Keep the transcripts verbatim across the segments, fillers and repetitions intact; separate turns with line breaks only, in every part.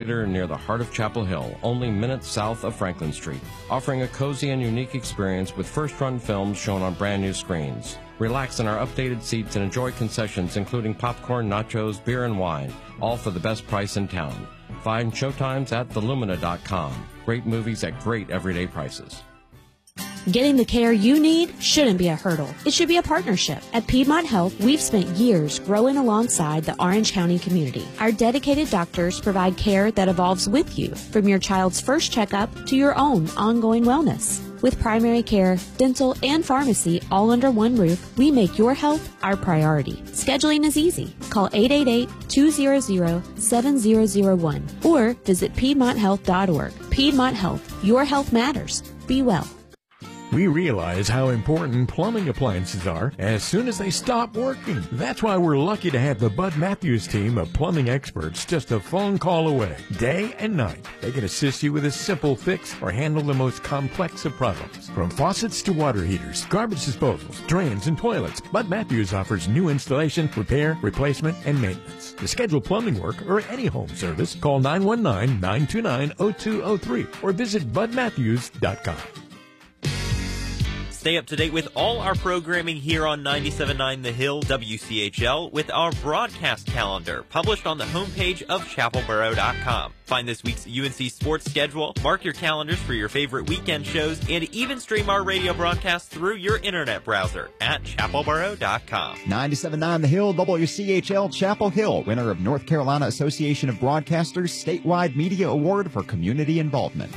Theater near the heart of Chapel Hill, only minutes south of Franklin Street, offering a cozy and unique experience with first-run films shown on brand new screens. Relax in our updated seats and enjoy concessions including popcorn, nachos, beer, and wine, all for the best price in town. Find showtimes at the lumina dot com. Great movies at great everyday prices.
Getting the care you need shouldn't be a hurdle. It should be a partnership. At Piedmont Health, we've spent years growing alongside the Orange County community. Our dedicated doctors provide care that evolves with you, from your child's first checkup to your own ongoing wellness. With primary care, dental, and pharmacy all under one roof, we make your health our priority. Scheduling is easy. Call eight eight eight, two hundred, seven zero zero one or visit piedmont health dot org. Piedmont Health. Your health matters. Be well.
We realize how important plumbing appliances are as soon as they stop working. That's why we're lucky to have the Bud Matthews team of plumbing experts just a phone call away, day and night. They can assist you with a simple fix or handle the most complex of problems. From faucets to water heaters, garbage disposals, drains, and toilets, Bud Matthews offers new installation, repair, replacement, and maintenance. To schedule plumbing work or any home service, call nine one nine, nine two nine, zero two zero three or visit bud matthews dot com.
Stay up to date with all our programming here on ninety-seven point nine The Hill W C H L with our broadcast calendar published on the homepage of chapel borough dot com. Find this week's U N C sports schedule, mark your calendars for your favorite weekend shows, and even stream our radio broadcast through your internet browser at chapel borough dot com.
ninety-seven point nine The Hill W C H L Chapel Hill, winner of North Carolina Association of Broadcasters Statewide Media Award for Community Involvement.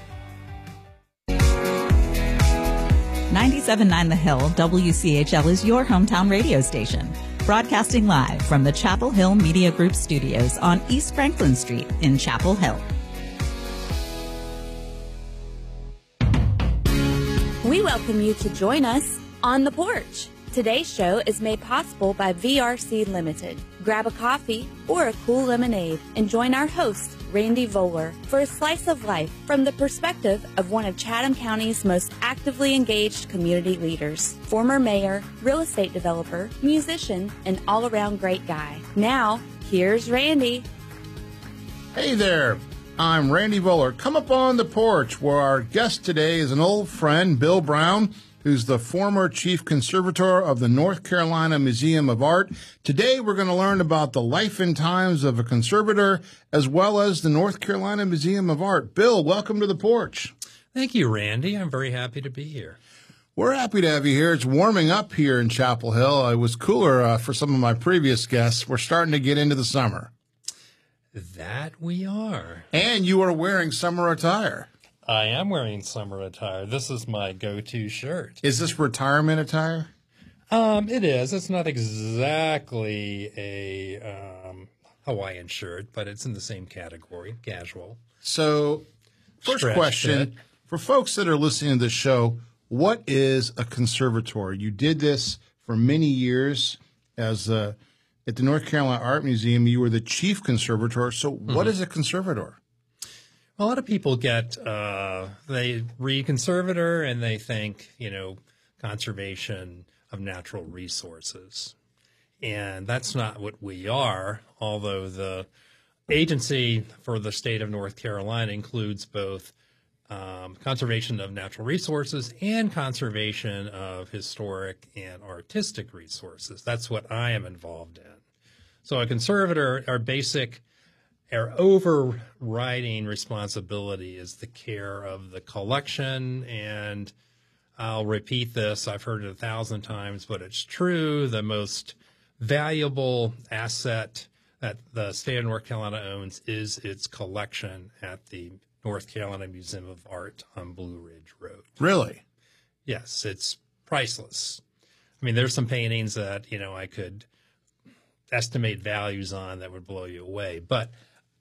ninety-seven point nine The Hill W C H L is your hometown radio station, broadcasting live from the Chapel Hill Media Group studios on East Franklin Street in Chapel Hill.
We welcome you to join us on the porch. Today's show is made possible by V R C Limited. Grab a coffee or a cool lemonade and join our host, Randy Voller, for a slice of life from the perspective of one of Chatham County's most actively engaged community leaders. Former mayor, real estate developer, musician, and all-around great guy. Now, here's Randy.
Hey there, I'm Randy Voller. Come up on the porch where our guest today is an old friend, Bill Brown, who's the former chief conservator of the North Carolina Museum of Art. Today, we're going to learn about the life and times of a conservator, as well as the North Carolina Museum of Art. Bill, welcome to the porch.
Thank you, Randy. I'm very happy to be here.
We're happy to have you here. It's warming up here in Chapel Hill. It was cooler uh, for some of my previous guests. We're starting to get into the summer.
That we are.
And you are wearing summer attire.
I am wearing summer attire. This is my go-to shirt.
Is this retirement attire?
Um, it is. It's not exactly a um, Hawaiian shirt, but it's in the same category, casual.
So, first
Stretch
question,
fit.
For folks that are listening to this show, what is a conservatory? You did this for many years as a, at the North Carolina Art Museum. You were the chief conservator. So what mm-hmm. is a conservator?
A lot of people get, uh, they read conservator and they think, you know, conservation of natural resources. And that's not what we are, although the agency for the state of North Carolina includes both um, conservation of natural resources and conservation of historic and artistic resources. That's what I am involved in. So a conservator, our basic Our overriding responsibility is the care of the collection, and I'll repeat this. I've heard it a thousand times, but it's true. The most valuable asset that the state of North Carolina owns is its collection at the North Carolina Museum of Art on Blue Ridge Road.
Really?
Yes, it's priceless. I mean, there's some paintings that, you know, I could estimate values on that would blow you away, but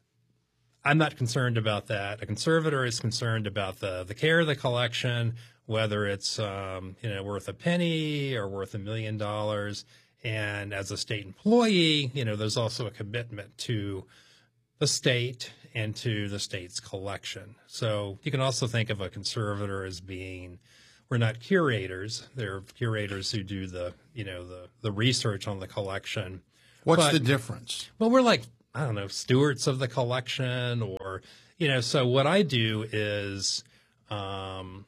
I'm not concerned about that. A conservator is concerned about the, the care of the collection, whether it's um, you know worth a penny or worth a million dollars. And as a state employee, you know, there's also a commitment to the state and to the state's collection. So you can also think of a conservator as being, we're not curators. They're curators who do the, you know, the, the research on the collection.
What's
but,
the difference?
Well, we're like I don't know, stewards of the collection, or, you know, so what I do is um,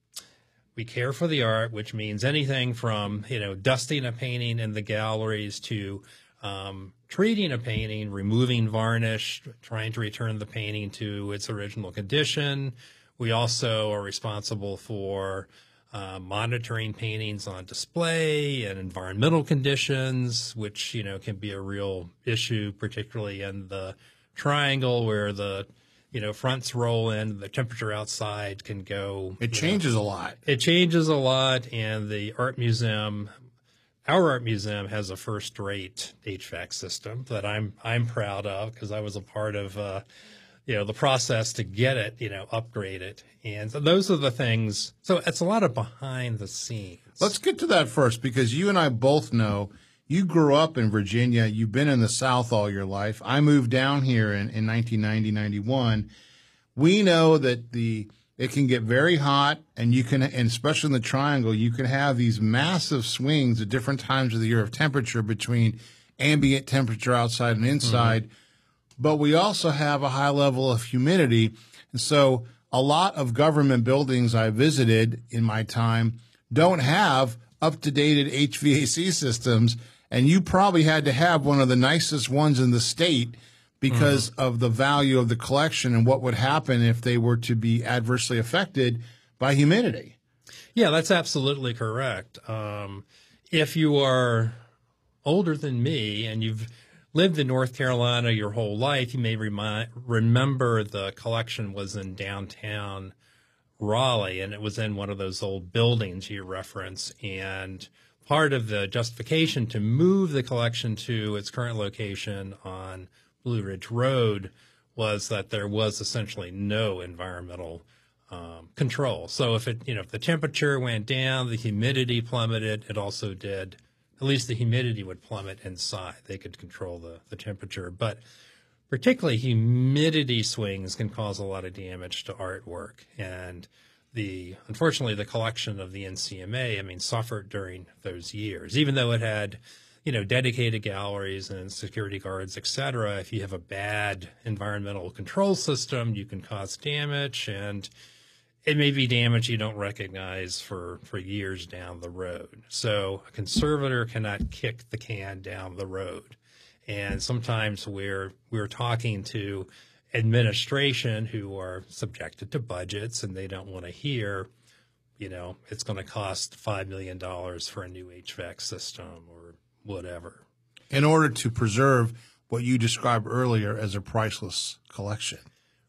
we care for the art, which means anything from, you know, dusting a painting in the galleries to um, treating a painting, removing varnish, trying to return the painting to its original condition. We also are responsible for uh, monitoring paintings on display and environmental conditions, which, you know, can be a real issue, particularly in the triangle where the, you know, fronts roll in, the temperature outside can go.
It changes
know,
a lot.
It changes a lot, and the art museum, our art museum, has a first-rate H V A C system that I'm I'm proud of because I was a part of, uh, you know, the process to get it, you know, upgraded. And so those are the things. So it's a lot of behind the scenes.
Let's get to that first, because you and I both know you grew up in Virginia. You've been in the South all your life. I moved down here in, in nineteen ninety, ninety-one. We know that the it can get very hot, and you can, and especially in the triangle, you can have these massive swings at different times of the year of temperature between ambient temperature outside and inside. Mm-hmm. But we also have a high level of humidity. And so a lot of government buildings I visited in my time don't have up-to-date H V A C systems. And you probably had to have one of the nicest ones in the state because mm-hmm. of the value of the collection and what would happen if they were to be adversely affected by humidity.
Yeah, that's absolutely correct. Um, if you are older than me and you've lived in North Carolina your whole life, you may remind, remember the collection was in downtown Raleigh, and it was in one of those old buildings you reference. And part of the justification to move the collection to its current location on Blue Ridge Road was that there was essentially no environmental um, control. So if it, you know, if the temperature went down, the humidity plummeted. It also did, at least the humidity would plummet inside. They could control the, the temperature. But particularly humidity swings can cause a lot of damage to artwork. And the unfortunately, the collection of the N C M A, I mean, suffered during those years. Even though it had, you know, dedicated galleries and security guards, et cetera, if you have a bad environmental control system, you can cause damage, and it may be damage you don't recognize for, for years down the road. So a conservator cannot kick the can down the road. And sometimes we're we're talking to administration who are subjected to budgets, and they don't want to hear, you know, it's going to cost five million dollars for a new H V A C system or whatever.
In order to preserve what you described earlier as a priceless collection.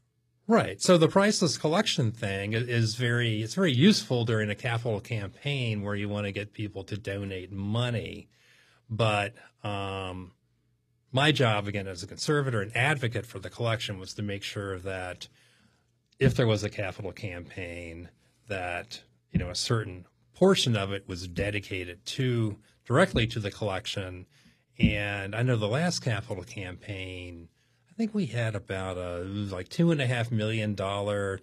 Right. So the priceless collection thing is very, it's very useful during a capital campaign where you want to get people to donate money. But um, my job, again, as a conservator and advocate for the collection was to make sure that if there was a capital campaign, that, you know, a certain portion of it was dedicated to directly to the collection. And I know the last capital campaign, I think we had about a, it was like two and a half million dollar.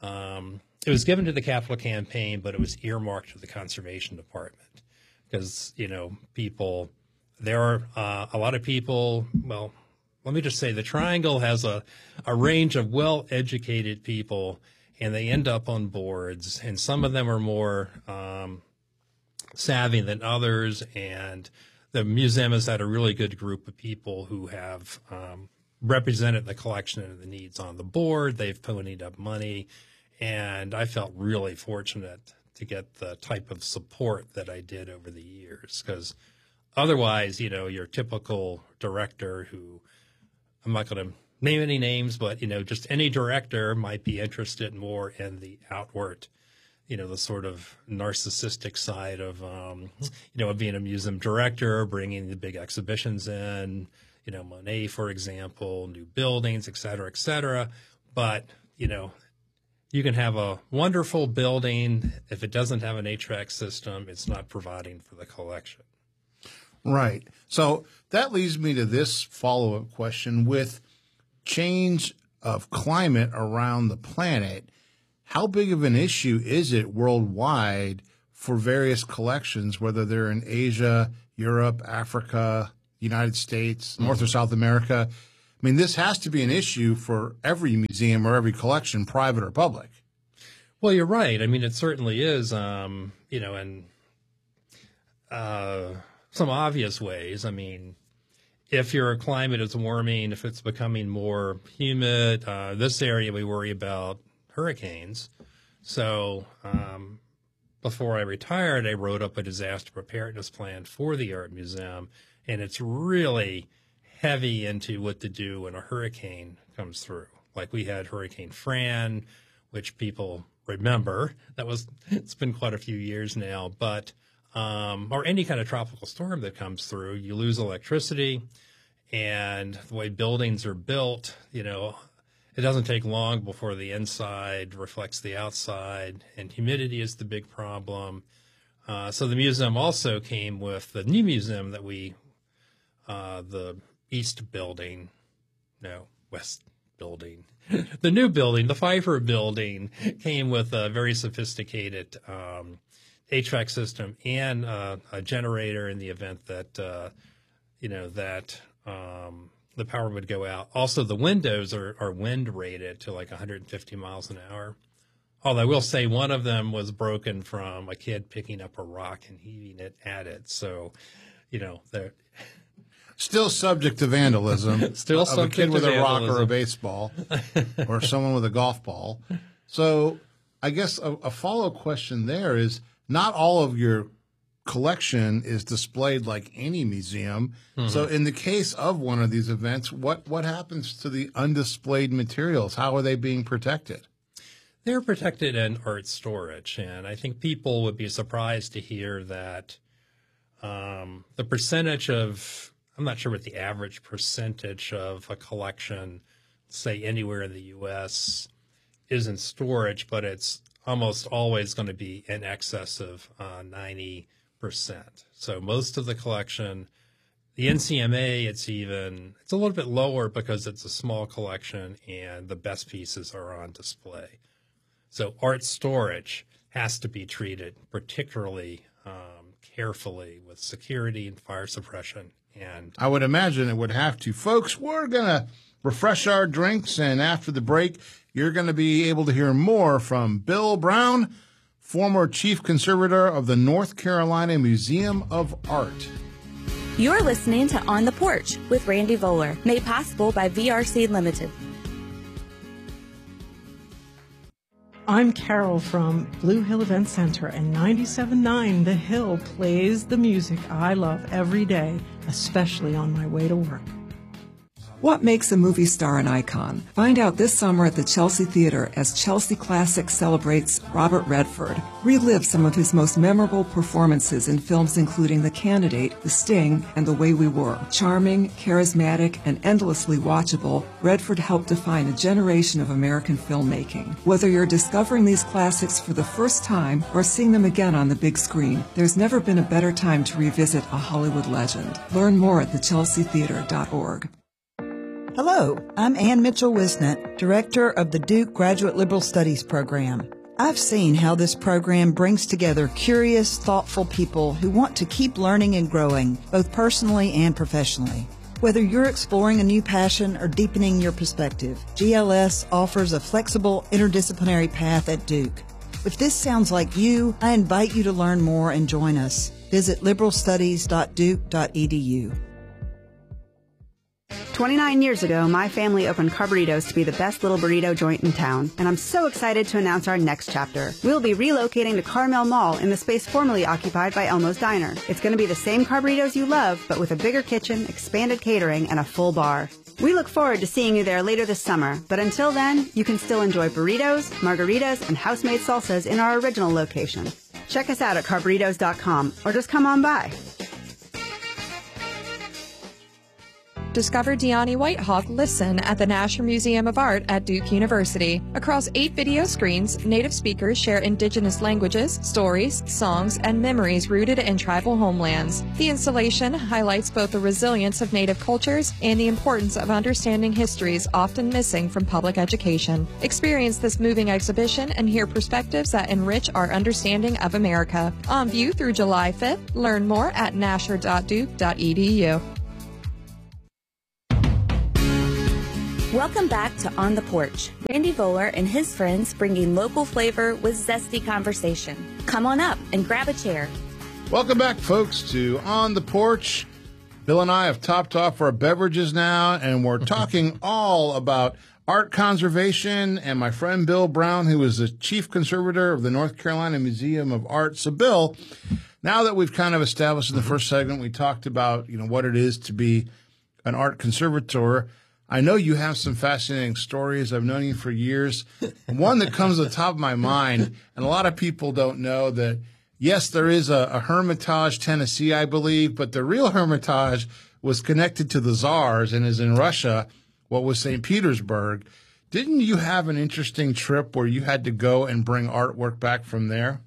Um, it was given to the capital campaign, but it was earmarked to the conservation department because, you know, people, there are uh, a lot of people, well, let me just say the Triangle has a, a range of well-educated people, and they end up on boards, and some of them are more um, savvy than others, and the museum has had a really good group of people who have um, represented the collection and the needs on the board. They've ponied up money, and I felt really fortunate to get the type of support that I did over the years, because otherwise, you know, your typical director who, I'm not going to name any names, but, you know, just any director might be interested more in the outward, you know, the sort of narcissistic side of, um, you know, of being a museum director, bringing the big exhibitions in, you know, Monet, for example, new buildings, et cetera, et cetera. But, you know, you can have a wonderful building. If it doesn't have an H V A C system, it's not providing for the collection.
Right. So that leads me to this follow-up question. With change of climate around the planet, how big of an issue is it worldwide for various collections, whether they're in Asia, Europe, Africa, United States, North mm-hmm. or South America? I mean, this has to be an issue for every museum or every collection, private or public.
Well, you're right. I mean, it certainly is, um, you know, in uh, some obvious ways. I mean, if your climate is warming, if it's becoming more humid, uh, this area we worry about hurricanes. So um, before I retired, I wrote up a disaster preparedness plan for the Art Museum, and it's really heavy into what to do when a hurricane comes through. Like we had Hurricane Fran, which people remember. That was, it's been quite a few years now, but, um, or any kind of tropical storm that comes through, you lose electricity, and the way buildings are built, you know, it doesn't take long before the inside reflects the outside, and humidity is the big problem. Uh, so the museum also came with the new museum that we, uh, the East building, no, West building. The new building, the Pfeiffer building, came with a very sophisticated um, H V A C system and uh, a generator in the event that, uh, you know, that um, the power would go out. Also, the windows are, are wind rated to like one hundred fifty miles an hour. Although I will say one of them was broken from a kid picking up a rock and heaving it at it. So, you know, they're...
Still subject to vandalism.
Still
of
subject
a kid with
to
a rock
vandalism.
or a baseball, or someone with a golf ball. So, I guess a, a follow question there is: not all of your collection is displayed like any museum. Mm-hmm. So, in the case of one of these events, what what happens to the undisplayed materials? How are they being protected?
They're protected in art storage, and I think people would be surprised to hear that um, the percentage of I'm not sure what the average percentage of a collection, say anywhere in the U S, is in storage, but it's almost always going to be in excess of uh, ninety percent. So most of the collection, the N C M A, it's even, it's a little bit lower because it's a small collection and the best pieces are on display. So art storage has to be treated particularly um, carefully with security and fire suppression. And
I would imagine it would have to. Folks, we're going to refresh our drinks, and after the break, you're going to be able to hear more from Bill Brown, former chief conservator of the North Carolina Museum of Art.
You're listening to On the Porch with Randy Voller, made possible by V R C Limited.
I'm Carol from Blue Hill Event Center, and ninety-seven point nine The Hill plays the music I love every day, especially on my way to work.
What makes a movie star an icon? Find out this summer at the Chelsea Theater as Chelsea Classic celebrates Robert Redford. Relive some of his most memorable performances in films including The Candidate, The Sting, and The Way We Were. Charming, charismatic, and endlessly watchable, Redford helped define a generation of American filmmaking. Whether you're discovering these classics for the first time or seeing them again on the big screen, there's never been a better time to revisit a Hollywood legend. Learn more at the chelsea theater dot org.
Hello, I'm Ann Mitchell-Wisnett, Director of the Duke Graduate Liberal Studies Program. I've seen how this program brings together curious, thoughtful people who want to keep learning and growing, both personally and professionally. Whether you're exploring a new passion or deepening your perspective, G L S offers a flexible, interdisciplinary path at Duke. If this sounds like you, I invite you to learn more and join us. Visit liberal studies dot duke dot e d u.
twenty-nine years ago, my family opened Carburritos to be the best little burrito joint in town, and I'm so excited to announce our next chapter. We'll be relocating to Carmel Mall in the space formerly occupied by Elmo's Diner. It's going to be the same Carburritos you love, but with a bigger kitchen, expanded catering, and a full bar. We look forward to seeing you there later this summer, but until then, you can still enjoy burritos, margaritas, and house-made salsas in our original location. Check us out at carburritos dot com, or just come on by.
Discover Deani Whitehawk Listen at the Nasher Museum of Art at Duke University. Across eight video screens, native speakers share indigenous languages, stories, songs, and memories rooted in tribal homelands. The installation highlights both the resilience of native cultures and the importance of understanding histories often missing from public education. Experience this moving exhibition and hear perspectives that enrich our understanding of America. On view through July fifth. Learn more at nasher dot duke dot e d u.
Welcome back to On the Porch. Randy Voller and his friends bringing local flavor with zesty conversation. Come on up and grab a chair.
Welcome back, folks, to On the Porch. Bill and I have topped off our beverages now, and we're talking all about art conservation and my friend Bill Brown, who is the chief conservator of the North Carolina Museum of Art. So, Bill, now that we've kind of established in the first segment, we talked about, you know, what it is to be an art conservator. I know you have some fascinating stories. I've known you for years. One that comes to the top of my mind, and a lot of people don't know that, yes, there is a, a Hermitage, Tennessee, I believe, but the real Hermitage was connected to the Tsars and is in Russia, what was Saint Petersburg. Didn't you have an interesting trip where you had to go and bring artwork back from there?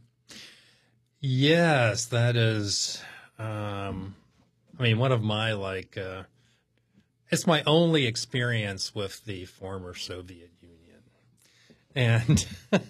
Yes, that is, um, I mean, one of my, like, uh, it's my only experience with the former Soviet Union. And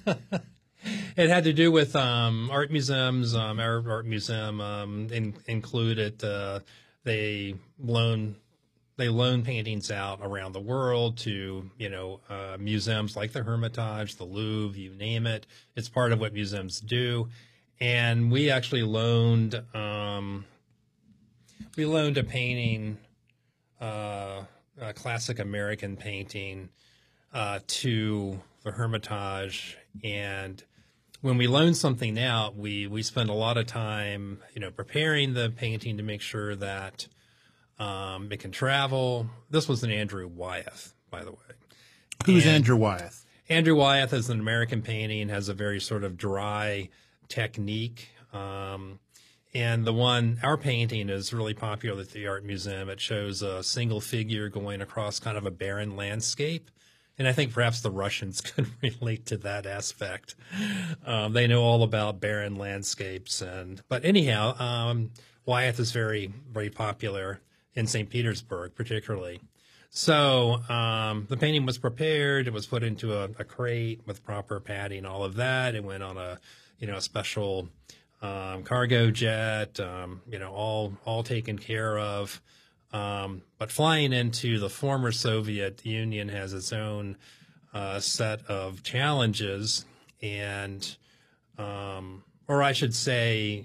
it had to do with um, art museums. Um, our art museum um, in, included, uh, they loan They loan paintings out around the world to, you know, uh, museums like the Hermitage, the Louvre, you name it. It's part of what museums do. And we actually loaned, um, we loaned a painting, uh, a classic American painting, uh, to the Hermitage. And when we loan something out, we, we spend a lot of time, you know, preparing the painting to make sure that Um, it can travel. This was an Andrew Wyeth, by the way.
Who's
and
Andrew Wyeth?
Andrew Wyeth is an American painting, has a very sort of dry technique. Um, and the one, our painting is really popular at the Art Museum. It shows a single figure going across kind of a barren landscape. And I think perhaps the Russians could relate to that aspect. Um, they know all about barren landscapes. And but anyhow, um, Wyeth is very, very popular in Saint Petersburg, particularly. So um, the painting was prepared. It was put into a, a crate with proper padding, all of that. It went on a, you know, a special um, cargo jet. Um, you know, all all taken care of. Um, but flying into the former Soviet Union has its own uh, set of challenges, and um, or I should say.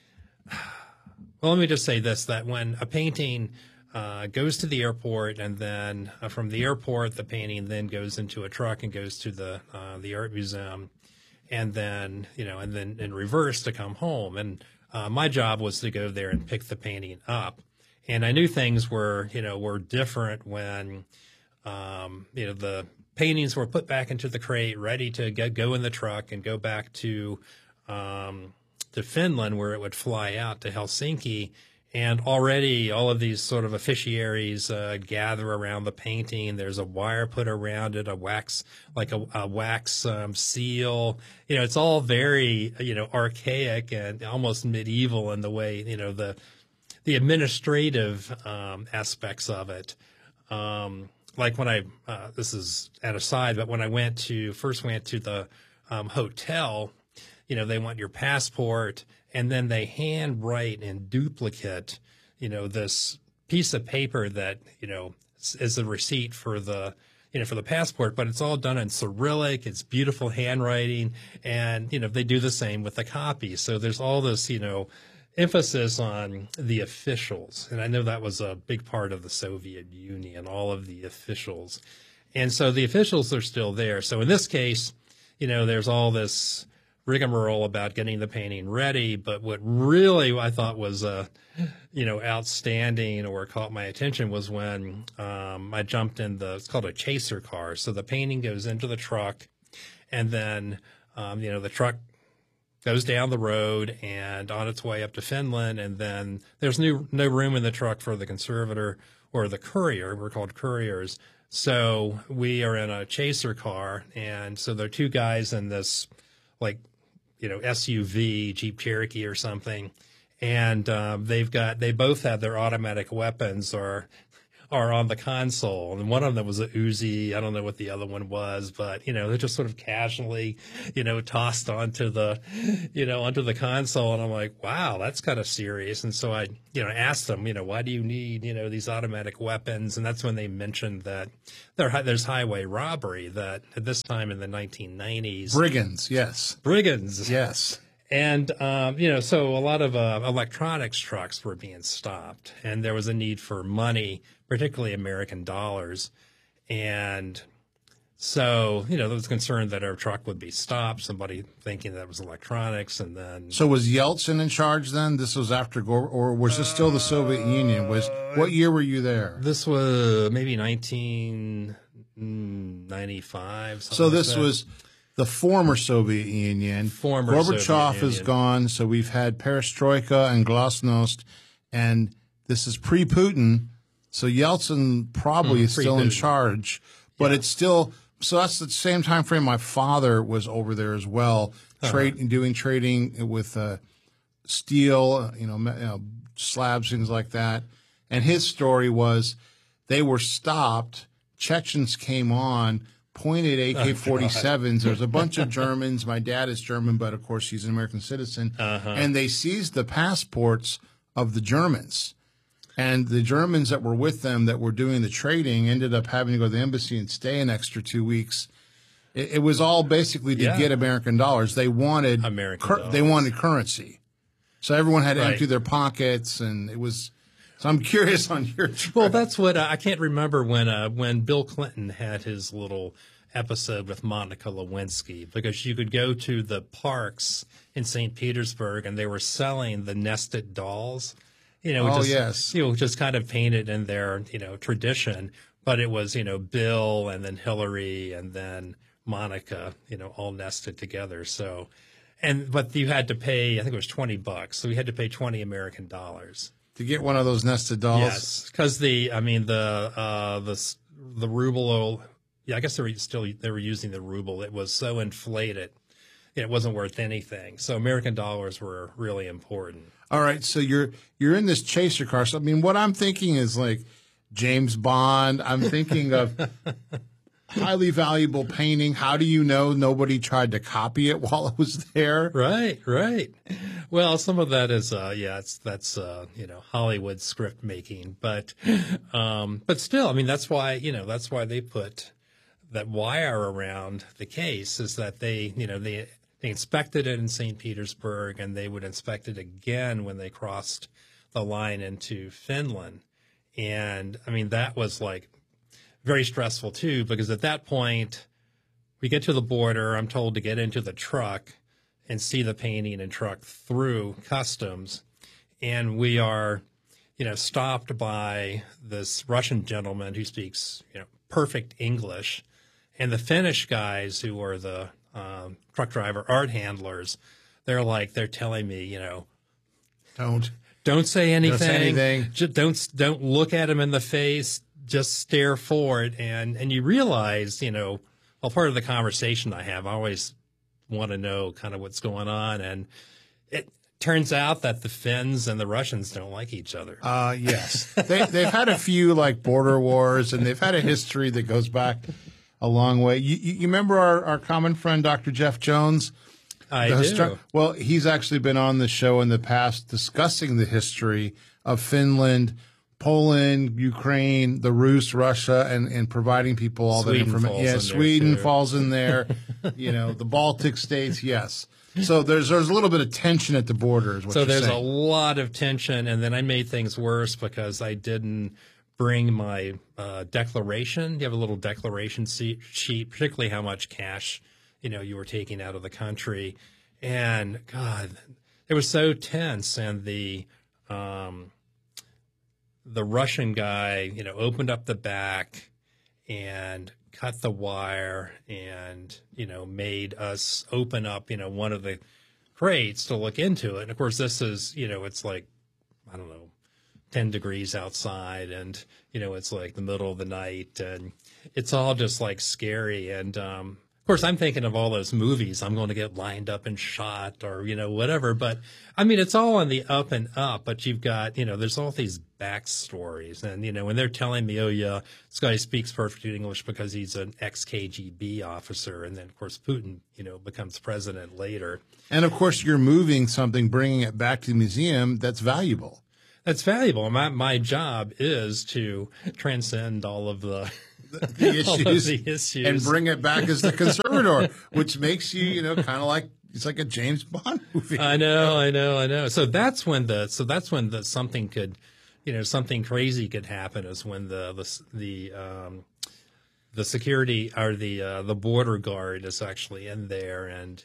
Well, let me just say this, that when a painting uh, goes to the airport and then uh, from the airport, the painting then goes into a truck and goes to the uh, the art museum and then, you know, and then in reverse to come home. And uh, my job was to go there and pick the painting up. And I knew things were, you know, were different when, um, you know, the paintings were put back into the crate, ready to get, go in the truck and go back to um to Finland, where it would fly out to Helsinki. And already all of these sort of officiaries uh, gather around the painting. There's a wire put around it, a wax, like a, a wax um, seal. You know, it's all very, you know, archaic and almost medieval in the way, you know, the the administrative um, aspects of it. Um, like when I, uh, this is an aside, but when I went to, first went to the um, hotel, you know, they want your passport, and then they handwrite in duplicate, you know, this piece of paper that, you know, is a receipt for the, you know, for the passport, but it's all done in Cyrillic. It's beautiful handwriting. And, you know, they do the same with the copy. So there's all this, you know, emphasis on the officials. And I know that was a big part of the Soviet Union, all of the officials. And so the officials are still there. So in this case, you know, there's all this rigmarole about getting the painting ready, but what really I thought was, uh, you know, outstanding or caught my attention was when um, I jumped in the, it's called a chaser car. So the painting goes into the truck, and then, um, you know, the truck goes down the road and on its way up to Finland, and then there's no, no room in the truck for the conservator or the courier. We're called couriers. So we are in a chaser car, and so there are two guys in this, like, you know, S U V, Jeep Cherokee or something, and um, they've got, they both have their automatic weapons or are on the console, and one of them was a Uzi. I don't know what the other one was, but you know, they're just sort of casually, you know, tossed onto the, you know, onto the console, and I'm like, wow, that's kind of serious. And so I, you know, asked them, you know, why do you need, you know, these automatic weapons? And that's when they mentioned that there there's highway robbery. That at this time in the nineteen nineties,
brigands, yes,
brigands,
yes.
And, um, you know, so a lot of uh, electronics trucks were being stopped, and there was a need for money, particularly American dollars. And so, you know, there was concern that our truck would be stopped, somebody thinking that it was electronics, and then...
So was Yeltsin in charge then? This was after Gore, or was this still the Soviet Union? Was What year were you there?
This was maybe nineteen ninety-five.
So this
like that.
was... the former Soviet Union.
Former
Gorbachev
Soviet
is
Union.
gone, so we've had perestroika and glasnost, and this is pre-Putin, so Yeltsin probably
Mm,
is still in
pre-Putin.
charge, but
Yeah.
it's still, so that's the same time frame my father was over there as well,
Uh-huh.
trade, doing trading with uh, steel, you know, me- you know, slabs, things like that, and his story was they were stopped, Chechens came on, pointed A K forty-sevens. There's a bunch of Germans. My dad is German, but of course he's an American citizen.
Uh-huh.
And they seized the passports of the Germans. And the Germans that were with them that were doing the trading ended up having to go to the embassy and stay an extra two weeks. It, it was all basically to
Yeah.
get American dollars. They wanted
American
cur-
dollars.
They wanted currency. So everyone had to
Right.
empty their pockets, and it was. So I'm curious on your trip.
Well, that's what uh, I can't remember when uh, when Bill Clinton had his little episode with Monica Lewinsky, because you could go to the parks in Saint Petersburg and they were selling the nested dolls. You know,
Oh,
just,
yes.
you know, just kind of painted in their, you know, tradition, but it was, you know, Bill and then Hillary and then Monica, you know, all nested together. So, and but you had to pay, I think it was twenty bucks. So you had to pay twenty American dollars.
To get one of those nested dolls.
Yes, because the, I mean, the uh, the s- the ruble. Yeah, I guess they were still they were using the ruble. It was so inflated, it wasn't worth anything. So American dollars were really important.
All right, so you're you're in this chaser car. So I mean, what I'm thinking is like James Bond. I'm thinking of highly valuable painting. How do you know nobody tried to copy it while it was there?
Right, right. Well, some of that is, uh, yeah, it's that's uh, you know, Hollywood script making, but um, but still, I mean, that's why you know that's why they put that wire around the case, is that they you know they they inspected it in Saint Petersburg, and they would inspect it again when they crossed the line into Finland, and I mean that was like very stressful too, because at that point we get to the border, I'm told to get into the truck and see the painting and truck through customs. And we are, you know, stopped by this Russian gentleman who speaks, you know, perfect English. And the Finnish guys who are the um, truck driver art handlers, they're like, they're telling me, you know,
Don't.
don't say anything.
Don't say anything.
Just don't, don't look at him in the face. Just stare forward. And, and you realize, you know, well, part of the conversation I have, I always want to know kind of what's going on. And it turns out that the Finns and the Russians don't like each other.
Uh, yes. they, they've had a few like border wars, and they've had a history that goes back a long way. You, you you remember our, our common friend, Doctor Jeff Jones?
I
The
do.
histo- Well, he's actually been on the show in the past discussing the history of Finland, Poland, Ukraine, the Rus, Russia, and, and providing people all that
Sweden
information.
falls
Yeah,
in there,
Sweden
too.
falls in there. You know, the Baltic states, yes. So there's there's a little bit of tension at the border, is what
So
you're
there's
saying.
a lot of tension, and then I made things worse because I didn't bring my uh, declaration. You have a little declaration se- sheet, particularly how much cash, you know, you were taking out of the country, and God, it was so tense. And the um, the Russian guy, you know, opened up the back and cut the wire, and you know, made us open up, you know, one of the crates to look into it. And of course, this is, you know, it's like, I don't know, ten degrees outside, and you know, it's like the middle of the night, and it's all just like scary. And um, Of course, I'm thinking of all those movies. I'm going to get lined up and shot or, you know, whatever. But, I mean, it's all on the up and up. But you've got, you know, there's all these backstories. And, you know, when they're telling me, oh, yeah, this guy speaks perfect English because he's an ex-K G B officer. And then, of course, Putin, you know, becomes president later.
And, of course, you're moving something, bringing it back to the museum that's valuable.
That's valuable. My, my job is to transcend all of the...
The issues,
the issues
and bring it back as the conservator, which makes you, you know, kind of like it's like a James Bond movie.
I know, I know, I know. So that's when the so that's when the something could, you know, something crazy could happen. Is when the the the um, the security or the uh, the border guard is actually in there, and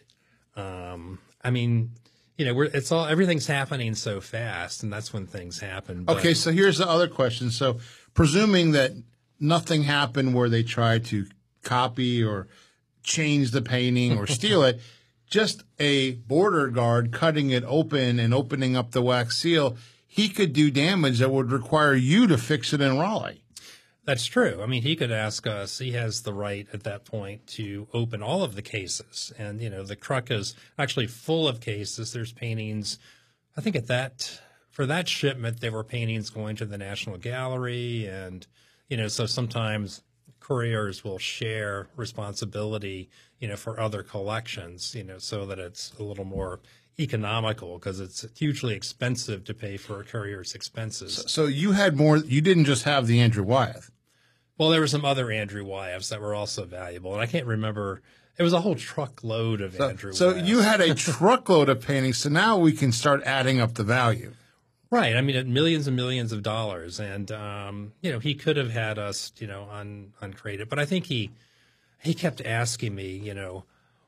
um, I mean, you know, we're it's all everything's happening so fast, and that's when things happen. But,
okay, so here's the other question. So presuming that nothing happened where they tried to copy or change the painting or steal it. Just a border guard cutting it open and opening up the wax seal, he could do damage that would require you to fix it in Raleigh.
That's true. I mean, he could ask us. He has the right at that point to open all of the cases. And, you know, the truck is actually full of cases. There's paintings. I think at that, for that shipment, there were paintings going to the National Gallery and, you know, so sometimes couriers will share responsibility, you know, for other collections, you know, so that it's a little more economical because it's hugely expensive to pay for a courier's expenses.
So, so you had more, you didn't just have the Andrew Wyeth.
Well, there were some other Andrew Wyeths that were also valuable. And I can't remember, it was a whole truckload of
so,
Andrew
So
Wyeths.
you had a truckload of paintings. So now we can start adding up the value.
Right. I mean, at millions and millions of dollars. And, um, you know, he could have had us, you know, un, uncrated. But I think he he kept asking me, you know,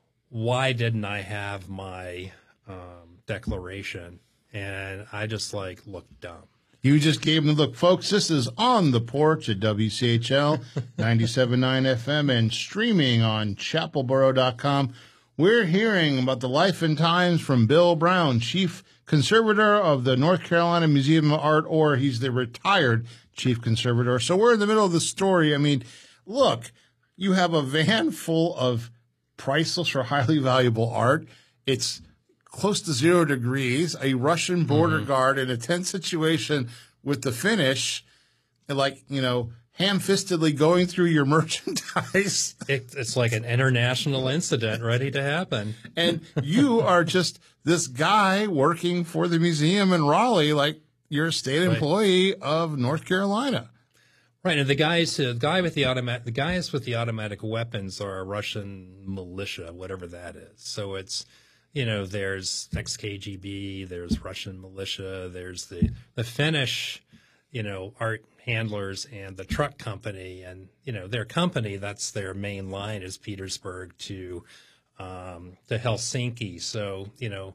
why didn't I have my um, declaration? And I just, like, looked dumb.
You just gave him the look. Folks, this is On the Porch at W C H L ninety-seven point nine F M and streaming on chapel borough dot com. We're hearing about the life and times from Bill Brown, Chief Conservator of the North Carolina Museum of Art, or he's the retired Chief Conservator. So we're in the middle of the story. I mean, look, you have a van full of priceless or highly valuable art. It's close to zero degrees, a Russian border mm-hmm. guard in a tense situation with the finish, like, you know, ham-fistedly going through your merchandise.
It, it's like an international incident ready to happen.
And you are just this guy working for the museum in Raleigh, like you're a state right. employee of North Carolina.
Right, and the guys, uh, the guy with the automatic, the guys with the automatic weapons are a Russian militia, whatever that is. So it's, you know, there's ex-K G B, there's Russian militia, there's the the Finnish, you know, art handlers and the truck company, and you know, their company, that's their main line is Petersburg to um, to Helsinki. So you know,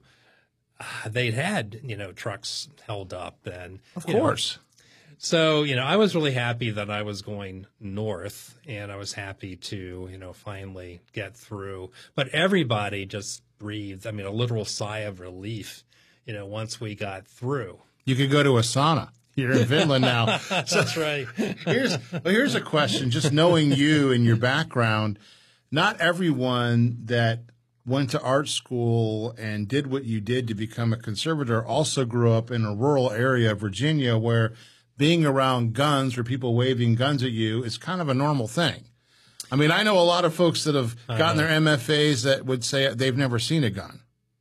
they'd had you know trucks held up, and
of course.
Know, So, you know, I was really happy that I was going north, and I was happy to, you know, finally get through. But everybody just breathed, I mean, a literal sigh of relief, you know, once we got through.
You could go to a sauna. You're in Finland now.
So, that's right.
here's, well, here's a question. Just knowing you and your background, not everyone that went to art school and did what you did to become a conservator also grew up in a rural area of Virginia where being around guns or people waving guns at you is kind of a normal thing. I mean, I know a lot of folks that have gotten their M F As that would say they've never seen a gun.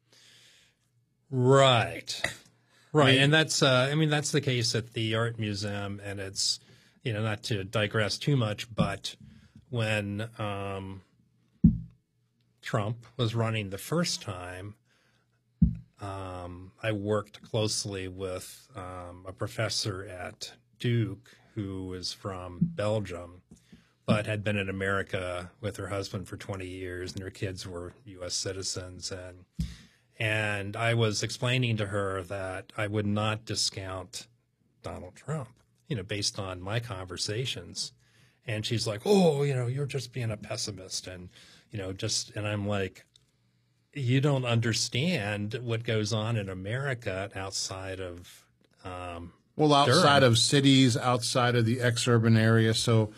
Right. Right.
I mean,
and that's, uh, I mean, that's the case at the Art Museum. And it's, you know, not to digress too much, but when um, Trump was running the first time, Um, I worked closely with um, a professor at Duke who is from Belgium, but had been in America with her husband for twenty years, and her kids were U S citizens. And and I was explaining to her that I would not discount Donald Trump, you know, based on my conversations. And she's like, oh, you know, you're just being a pessimist. And, you know, just, and I'm like, you don't understand what goes on in America outside of um,
well, outside
Durham.
of cities, outside of the ex-urban area. So,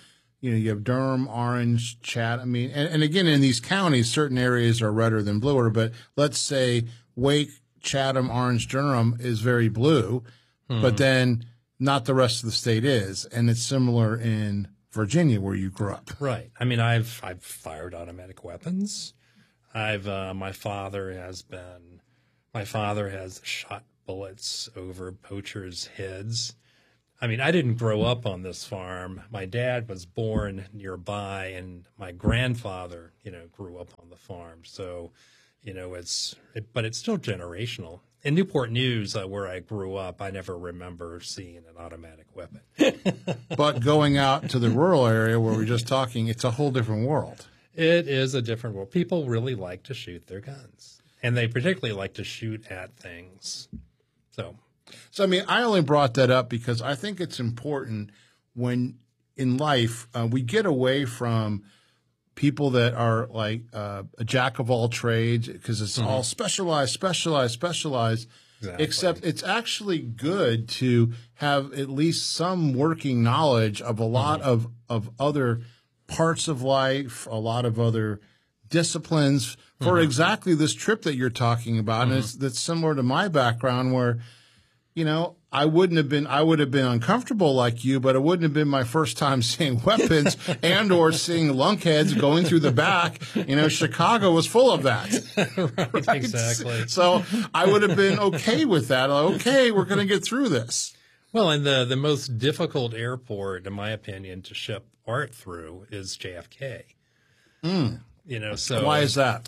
you know, you have Durham, Orange, Chatham. I mean, and, and again, in these counties, certain areas are redder than bluer, but let's say Wake, Chatham, Orange, Durham is very blue, hmm. but then not the rest of the state is. And it's similar in Virginia where you grew up.
Right. I mean, I've, I've fired automatic weapons. I've, uh, my father has been, my father has shot bullets over poachers' heads. I mean, I didn't grow up on this farm. My dad was born nearby, and my grandfather, you know, grew up on the farm. So, you know, it's, it, but it's still generational. In Newport News, uh, where I grew up, I never remember seeing an automatic weapon.
But going out to the rural area where we're just talking, it's a whole different world.
It is a different world. People really like to shoot their guns, and they particularly like to shoot at things. So.
So, I mean, I only brought that up because I think it's important when in life uh, we get away from people that are like uh, a jack of all trades because it's mm-hmm. all specialized, specialized, specialized, exactly. Except it's actually good to have at least some working knowledge of a lot mm-hmm. of, of other parts of life, a lot of other disciplines for mm-hmm. exactly this trip that you're talking about. Mm-hmm. And it's, that's similar to my background where, you know, I wouldn't have been, I would have been uncomfortable like you, but it wouldn't have been my first time seeing weapons and or seeing lunkheads going through the back. You know, Chicago was full of that.
right, right, exactly.
So I would have been okay with that. Like, okay, we're going to get through this.
Well, and the, the most difficult airport, in my opinion, to ship art through is J F K.
Mm.
You know, so.
Why is that?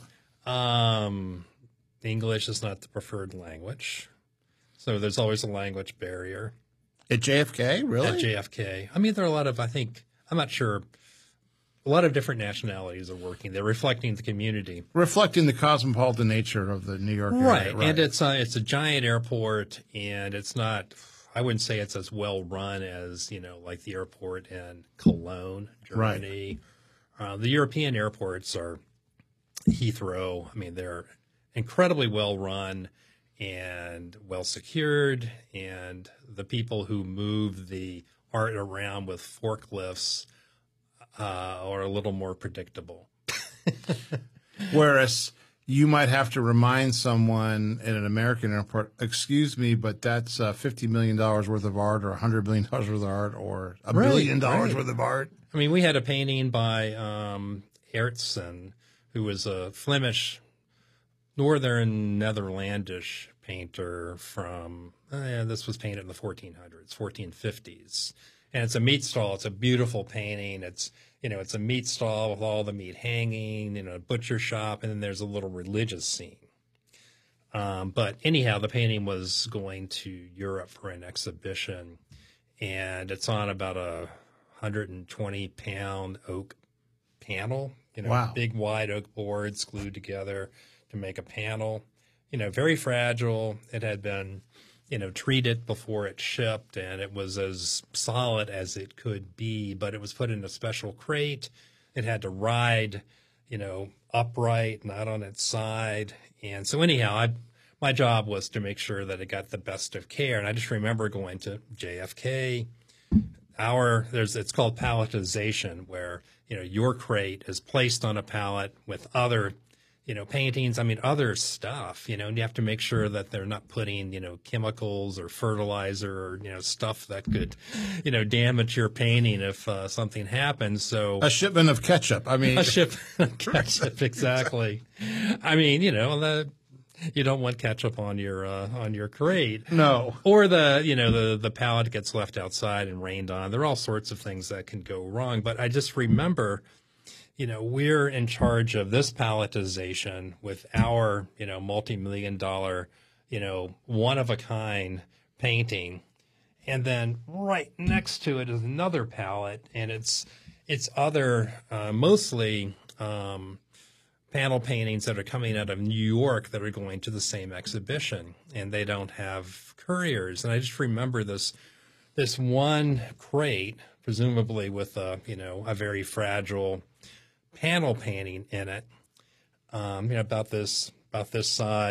Um, English is not the preferred language. So there's always a language barrier.
At J F K, really?
At J F K. I mean, there are a lot of, I think, I'm not sure, a lot of different nationalities are working. They're reflecting the community.
Reflecting the cosmopolitan nature of the New York area.
Right. right. And it's a, it's a giant airport, and it's not, I wouldn't say it's as well run as, you know, like the airport in Cologne, Germany. Right. Uh, the European airports are Heathrow. I mean, they're incredibly well run and well secured, and the people who move the art around with forklifts uh, are a little more predictable.
Whereas you might have to remind someone in an American airport, excuse me, but that's uh, fifty million dollars worth of art or one hundred million dollars worth of art or a
right,
billion dollars
right.
worth of art.
I mean, we had a painting by um, Aertsen, who was a Flemish Northern Netherlandish painter from, uh, yeah, this was painted in the fourteen hundreds, fourteen fifties. And it's a meat stall. It's a beautiful painting. It's, you know, it's a meat stall with all the meat hanging, you know, a butcher shop, and then there's a little religious scene. Um, but anyhow, the painting was going to Europe for an exhibition, and it's on about a one hundred twenty pound oak panel, you know,
wow.
big wide oak boards glued together to make a panel, you know, very fragile. It had been, you know, treated before it shipped, and it was as solid as it could be, but it was put in a special crate. It had to ride, you know, upright, not on its side. And so anyhow, I, my job was to make sure that it got the best of care. And I just remember going to J F K. Our, there's, it's called palletization, where, you know, your crate is placed on a pallet with other, you know, paintings, I mean, other stuff, you know, and you have to make sure that they're not putting, you know, chemicals or fertilizer or, you know, stuff that could, you know, damage your painting if uh, something happens. So
a shipment of ketchup. I mean,
a shipment of ketchup. Exactly. I mean, you know, the, you don't want ketchup on your, uh, on your crate.
No.
Or the, you know, the, the pallet gets left outside and rained on. There are all sorts of things that can go wrong. But I just remember, you know, we're in charge of this palletization with our, you know, multi-million dollar, you know, one-of-a-kind painting. And then right next to it is another pallet, and it's it's other, uh, mostly um, panel paintings that are coming out of New York that are going to the same exhibition, and they don't have couriers. And I just remember this this one crate, presumably with a, you know, a very fragile panel painting in it, um, you know, about this about this size,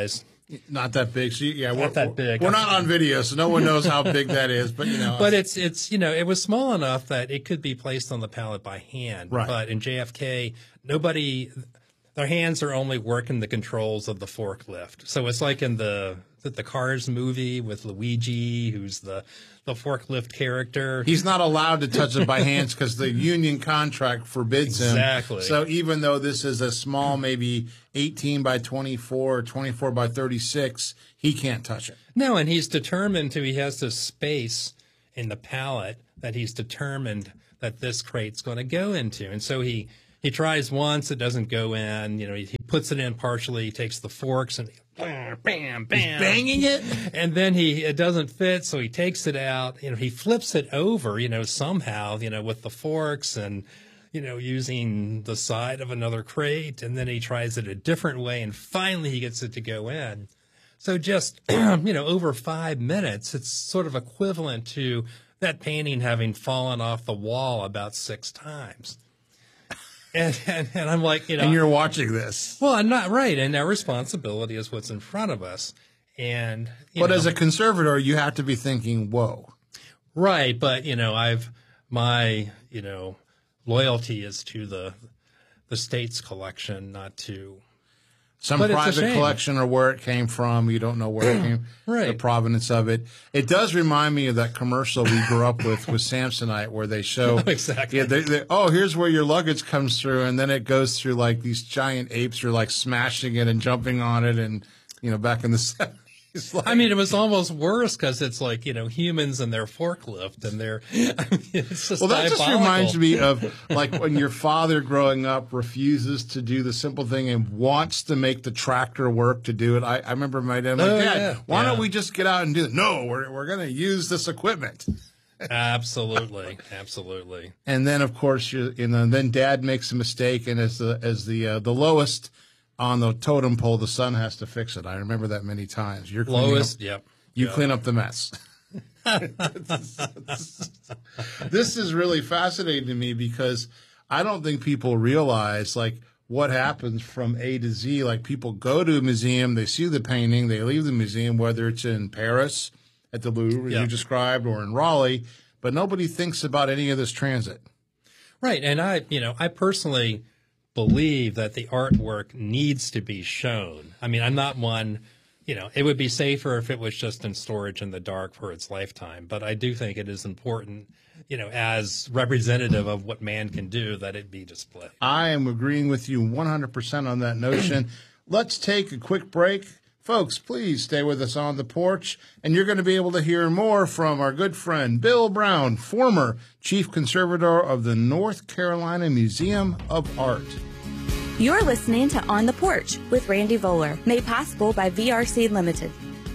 Not that big. So, yeah,
Not
we're,
that big.
We're not on video, so no one knows how big that is. But you know,
but it's it's you know it was small enough that it could be placed on the pallet by hand.
Right.
But in J F K, nobody, their hands are only working the controls of the forklift. So it's like in the the, the Cars movie with Luigi, who's the the forklift character.
He's not allowed to touch it by hands because the union contract forbids him.
Exactly.
So even though this is a small, maybe eighteen by twenty-four or twenty-four by thirty-six, he can't touch it.
No, and he's determined to, he has this space in the pallet that he's determined that this crate's going to go into. And so he, he tries once, it doesn't go in, you know, he, he puts it in partially, he takes the forks and bam, bam, bam.
He's banging it?
And then he, it doesn't fit, so he takes it out, you know, he flips it over, you know, somehow, you know, with the forks and, you know, using the side of another crate, and then he tries it a different way, and finally he gets it to go in. So just, you know, over five minutes, it's sort of equivalent to that painting having fallen off the wall about six times. And, and, and I'm like, you know.
And you're watching this.
Well, I'm not right. And our responsibility is what's in front of us. And, you
But
know,
as a conservator, you have to be thinking, whoa.
Right. But, you know, I've, my, you know, loyalty is to the, the state's collection, not to.
Some
But it's a
private
shame.
collection or where it came from. You don't know where it came,
Right.
the provenance of it. It does remind me of that commercial we grew up with with Samsonite where they show.
Exactly.
Yeah, they, they, oh, here's where your luggage comes through. And then it goes through like these giant apes are like smashing it and jumping on it. And, you know, back in the seventies. Like,
I mean, it was almost worse because it's like, you know, humans and their forklift and their, I mean, it's just
well, that just
diabolical.
reminds me of like when your father growing up refuses to do the simple thing and wants to make the tractor work to do it. I, I remember my dad like,
Oh,
Dad,
yeah.
why
Yeah.
don't we just get out and do it? No, we're, we're going to use this equipment.
Absolutely. Absolutely.
And then, of course, you you know, then Dad makes a mistake, and as the as the uh, the lowest on the totem pole, the son has to fix it. I remember that many times. You're cleaning
Lowest,
up,
yep.
You
Yep.
clean up the mess. This is really fascinating to me because I don't think people realize like what happens from A to Z. Like people go to a museum, they see the painting, they leave the museum, whether it's in Paris at the Louvre, as
Yeah.
you described, or in Raleigh, but nobody thinks about any of this transit.
Right. And I, you know, I personally believe that the artwork needs to be shown. I mean, I'm not one, you know, it would be safer if it was just in storage in the dark for its lifetime. But I do think it is important, you know, as representative of what man can do, that it be displayed.
I am agreeing with you one hundred percent on that notion. Let's take a quick break. Folks, please stay with us on the porch, and you're going to be able to hear more from our good friend Bill Brown, former Chief Conservator of the North Carolina Museum of Art.
You're listening to On the Porch with Randy Voller, made possible by V R C Limited.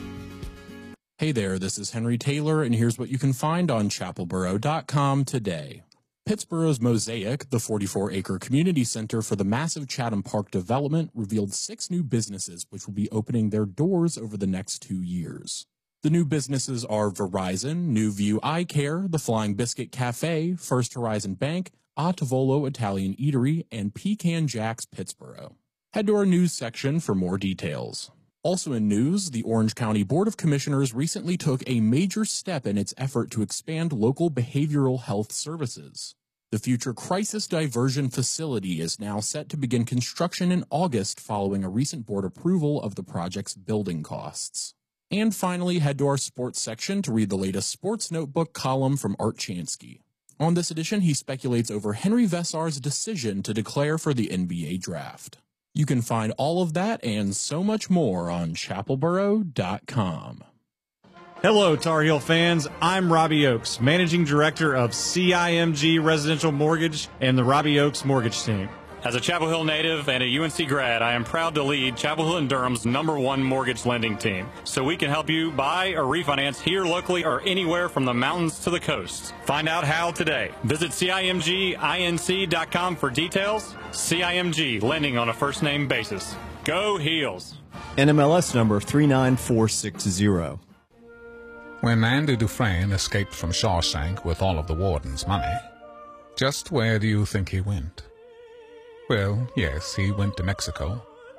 Hey there, this is Henry Taylor, and here's what you can find on chapel borough dot com today. Pittsburgh's Mosaic, the forty-four acre community center for the massive Chatham Park development, revealed six new businesses which will be opening their doors over the next two years. The new businesses are Verizon, New View Eye Care, the Flying Biscuit Cafe, First Horizon Bank, A Tavolo Italian Eatery, and Pecan Jack's Pittsburgh. Head to our news section for more details. Also in news, the Orange County Board of Commissioners recently took a major step in its effort to expand local behavioral health services. The future crisis diversion facility is now set to begin construction in August following a recent board approval of the project's building costs. And finally, head to our sports section to read the latest Sports Notebook column from Art Chansky. On this edition, he speculates over Henry Vesar's decision to declare for the N B A draft. You can find all of that and so much more on chapel borough dot com.
Hello, Tar Heel fans. I'm Robbie Oakes, Managing Director of C I M G Residential Mortgage and the Robbie Oakes Mortgage Team.
As a Chapel Hill native and a U N C grad, I am proud to lead Chapel Hill and Durham's number one mortgage lending team. So we can help you buy or refinance here locally or anywhere from the mountains to the coast. Find out how today. Visit C I M G inc dot com for details. C I M G, lending on a first name basis. Go Heels.
N M L S number three nine four six zero.
When Andy Dufresne escaped from Shawshank with all of the warden's money, just where do you think he went? Well, yes, he went to Mexico,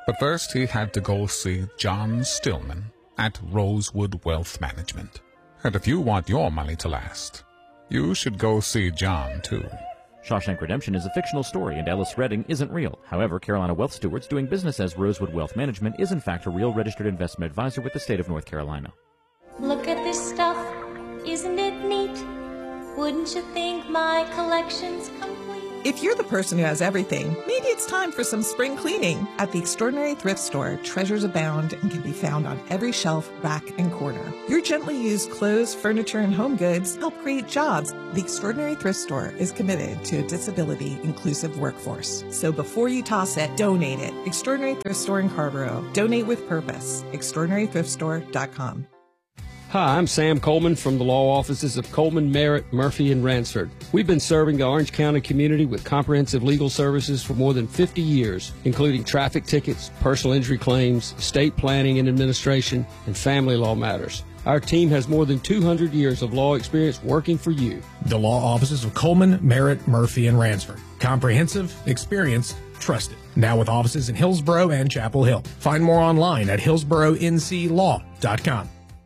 But first, he had to go see John Stillman at Rosewood Wealth Management. And if you want your money to last, you should go see John, too.
Shawshank Redemption is a fictional story, and Ellis Redding isn't real. However, Carolina Wealth Stewards doing business as Rosewood Wealth Management is in fact a real registered investment advisor with the state of North Carolina.
Look at this stuff. Isn't it neat? Wouldn't you think my collection's complete?
If you're the person who has everything, maybe it's time for some spring cleaning. At the Extraordinary Thrift Store, treasures abound and can be found on every shelf, rack, and corner. Your gently used clothes, furniture, and home goods help create jobs. The Extraordinary Thrift Store is committed to a disability-inclusive workforce. So before you toss it, donate it. Extraordinary Thrift Store in Carrboro. Donate with purpose. extraordinary thrift store dot com.
Hi, I'm Sam Coleman from the law offices of Coleman, Merritt, Murphy, and Ransford. We've been serving the Orange County community with comprehensive legal services for more than fifty years, including traffic tickets, personal injury claims, estate planning and administration, and family law matters. Our team has more than two hundred years of law experience working for you.
The law offices of Coleman, Merritt, Murphy, and Ransford. Comprehensive, experienced, trusted. Now with offices in Hillsborough and Chapel Hill. Find more online at hillsborough n c law dot com.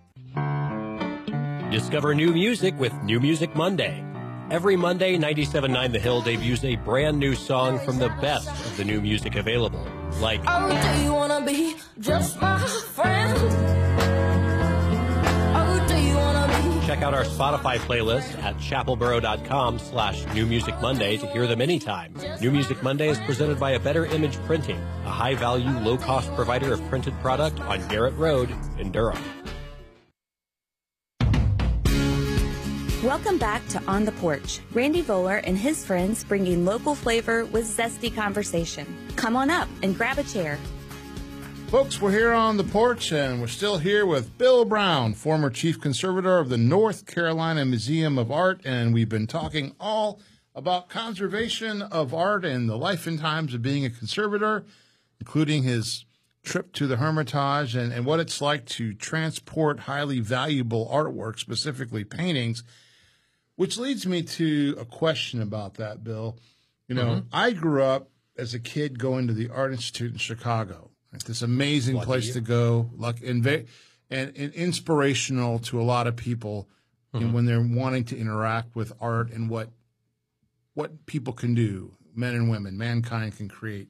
Discover new music with New Music Monday. Every Monday, ninety-seven point nine The Hill debuts a brand new song from the best of the new music available. Like,
oh, do you wanna be just my friend? Oh, do you wanna be?
Check out our Spotify playlist at chapelboro.com slash New Music Monday to hear them anytime. New Music Monday is presented by A Better Image Printing, a high-value, low-cost provider of printed product on Garrett Road in Durham.
Welcome back to On the Porch. Randy Voller and his friends bringing local flavor with zesty conversation. Come on up and grab a chair.
Folks, we're here on the porch, and we're still here with Bill Brown, former chief conservator of the North Carolina Museum of Art, and we've been talking all about conservation of art and the life and times of being a conservator, including his trip to the Hermitage and, and what it's like to transport highly valuable artwork, specifically paintings. Which leads me to a question about that, Bill. You know, mm-hmm. I grew up as a kid going to the Art Institute in Chicago. Right? This amazing Lucky place you. to go, luck, and, and, and inspirational to a lot of people mm-hmm. and when they're wanting to interact with art and what what people can do, men and women, mankind can create.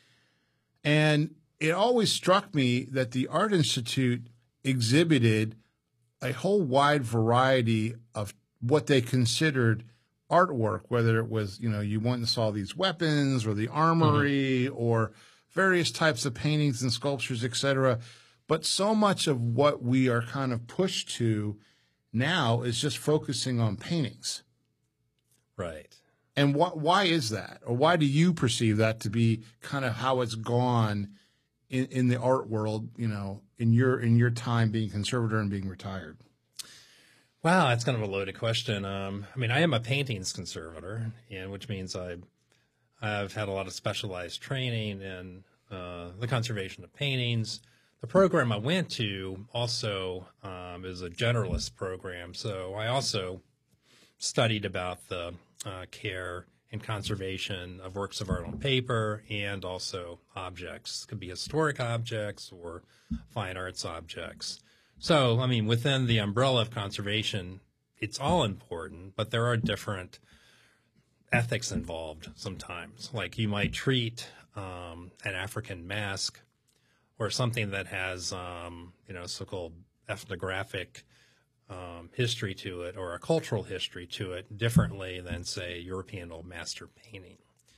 And it always struck me that the Art Institute exhibited a whole wide variety of what they considered artwork, whether it was, you know, you went and saw these weapons or the armory mm-hmm. or various types of paintings and sculptures, et cetera. But so much of what we are kind of pushed to now is just focusing on paintings.
Right.
And wh- why is that? Or why do you perceive that to be kind of how it's gone in, in the art world, you know, in your in your time being conservator and being retired?
Wow, that's kind of a loaded question. Um, I mean, I am a paintings conservator, and which means I, I've had a lot of specialized training in uh, the conservation of paintings. The program I went to also um, is a generalist program, so I also studied about the uh, care and conservation of works of art on paper and also objects. It could be historic objects or fine arts objects. So, I mean, within the umbrella of conservation, it's all important, but there are different ethics involved sometimes. Like you might treat um, an African mask or something that has, um, you know, so-called ethnographic um, history to it or a cultural history to it differently than, say, European old master painting.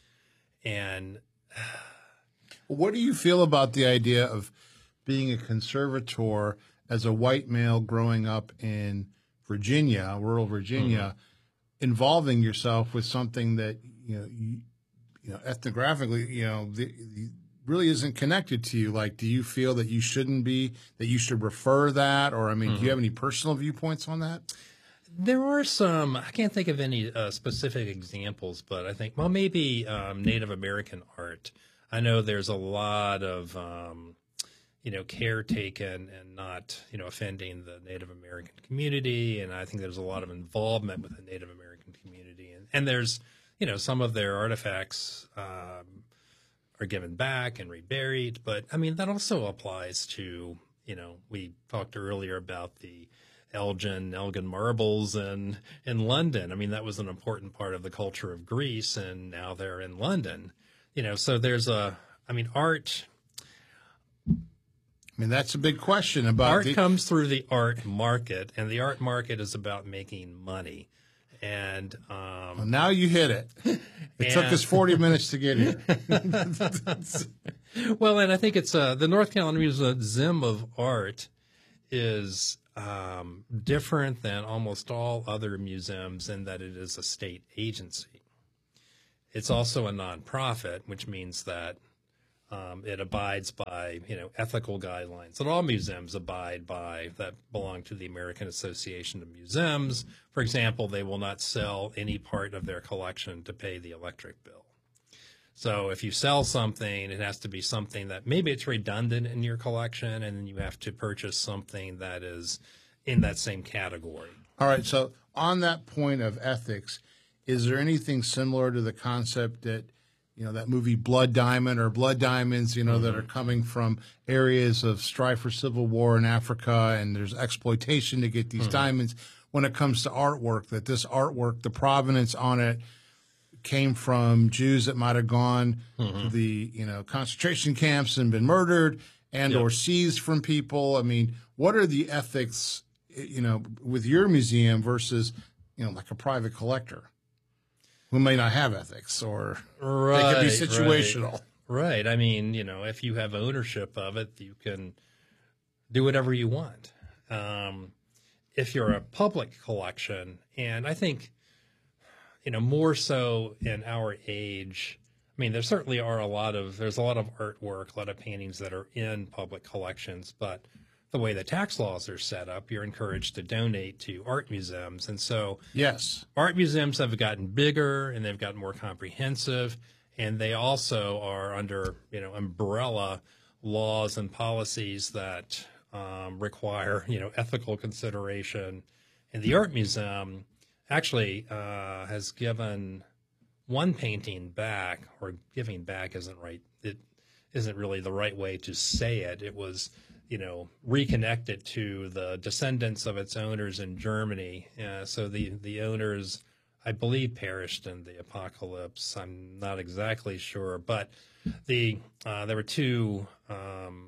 And
what do you feel about the idea of being a conservator as a white male growing up in Virginia, rural Virginia, mm-hmm. involving yourself with something that, you know, you, you know, ethnographically, you know, the, the really isn't connected to you? Like, do you feel that you shouldn't be, that you should refer that? Or, I mean, mm-hmm. do you have any personal viewpoints on that?
There are some, I can't think of any uh, specific examples, but I think, well, maybe um, Native American art. I know there's a lot of, um, you know, care taken and not, you know, offending the Native American community. And I think there's a lot of involvement with the Native American community. And, and there's, you know, some of their artifacts um, are given back and reburied. But I mean, that also applies to, you know, we talked earlier about the Elgin, Elgin marbles in, in London. I mean, that was an important part of the culture of Greece, and now they're in London. You know, so there's a, I mean, art.
I mean, that's a big question about
art
the-
comes through the art market, and the art market is about making money. And um,
well, now you hit it. It
and,
took us forty minutes to get here.
Well, and I think it's uh, the North Carolina Museum of Art is um, different than almost all other museums in that it is a state agency. It's also a nonprofit, which means that um, it abides by, you know, ethical guidelines that all museums abide by that belong to the American Association of Museums. For example, they will not sell any part of their collection to pay the electric bill. So if you sell something, it has to be something that maybe it's redundant in your collection, and then you have to purchase something that is in that same category.
All right. So on that point of ethics, is there anything similar to the concept that, you know, that movie Blood Diamond or Blood Diamonds, you know, mm-hmm. that are coming from areas of strife or civil war in Africa, and there's exploitation to get these mm-hmm. diamonds. When it comes to artwork, that this artwork, the provenance on it came from Jews that might have gone mm-hmm. to the, you know, concentration camps and been murdered and yep. or seized from people. I mean, what are the ethics, you know, with your museum versus, you know, like a private collector who may not have ethics, or
right,
they could be situational?
Right. right. I mean, you know, if you have ownership of it, you can do whatever you want. Um, if you're a public collection, and I think, you know, more so in our age, I mean, there certainly are a lot of, there's a lot of artwork, a lot of paintings that are in public collections, but the way the tax laws are set up, you're encouraged to donate to art museums. And so
yes,
art museums have gotten bigger and they've gotten more comprehensive, and they also are under, you know, umbrella laws and policies that um, require, you know, ethical consideration. And the art museum actually uh, has given one painting back, or giving back isn't right. It isn't really the right way to say it. It was, you know, reconnected to the descendants of its owners in Germany. Uh, so the, the owners, I believe, perished in the apocalypse. I'm not exactly sure, but the uh, there were two um,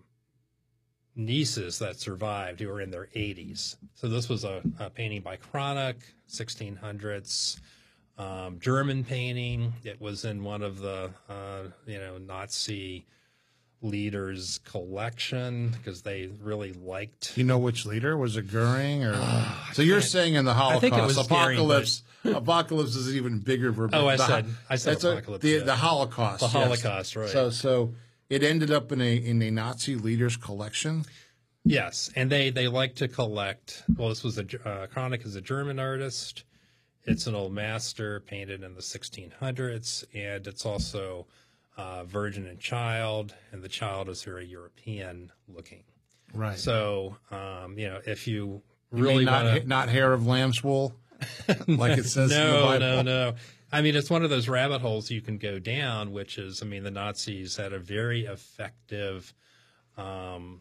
nieces that survived who were in their eighties. So this was a, a painting by Cranach, sixteen hundreds, um, German painting. It was in one of the, uh, you know, Nazi leaders' collection because they really liked.
You know which leader? Was it Goering? Or so you're saying in the Holocaust,
I think it was
apocalypse.
Goering,
apocalypse is even bigger verb.
Oh, I
the,
said I said
that's
apocalypse.
A, the,
yeah.
the Holocaust.
The
yes.
Holocaust, right?
So so it ended up in a in a Nazi leader's collection.
Yes, and they they like to collect. Well, this was a uh, Cranach is a German artist. It's an old master painted in the sixteen hundreds, and it's also uh, Virgin and Child, and the child is very European looking.
Right.
So, um, you know, if you
You
really
mean not
want to,
not hair of lamb's wool, like it says
no,
in the Bible.
no, no. I mean, it's one of those rabbit holes you can go down, which is, I mean, the Nazis had a very effective um,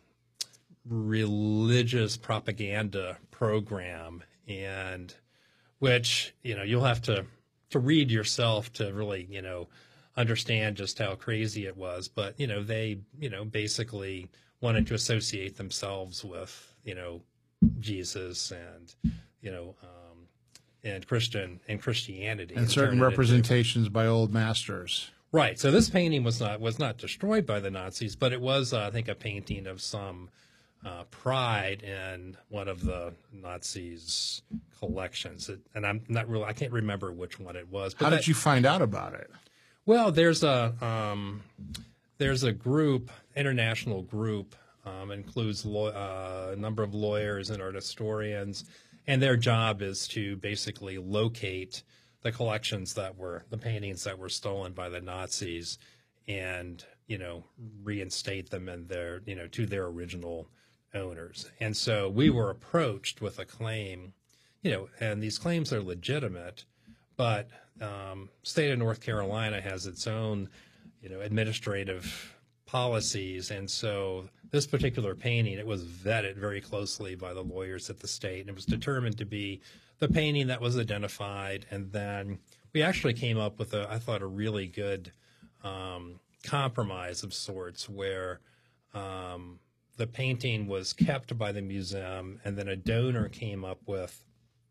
religious propaganda program, and which, you know, you'll have to, to read yourself to really, you know, understand just how crazy it was. But, you know, they, you know, basically wanted to associate themselves with, you know, Jesus and, you know, um, and Christian and Christianity.
And certain representations by old masters.
Right. So this painting was not was not destroyed by the Nazis, but it was, uh, I think, a painting of some uh, pride in one of the Nazis' collections. It, and I'm not really, I can't remember which one it was. But
How
that,
did you find out about it?
Well, there's a um, there's a group, international group, um, includes law, uh, a number of lawyers and art historians, and their job is to basically locate the collections that were, the paintings that were stolen by the Nazis, and, you know, reinstate them in their, you know, to their original owners. And so we were approached with a claim, you know, and these claims are legitimate, but um, state of North Carolina has its own, you know, administrative policies. And so this particular painting, it was vetted very closely by the lawyers at the state, and it was determined to be the painting that was identified. And then we actually came up with a, I thought, a really good um, compromise of sorts where um, the painting was kept by the museum, and then a donor came up with